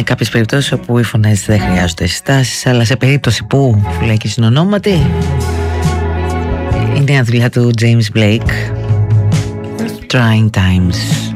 Είναι κάποιες περιπτώσεις όπου οι φωνές δεν χρειάζονται συστάσεις, αλλά σε περίπτωση που λέει και συνονόματι, η νέα δουλειά του James Blake, Trying Times.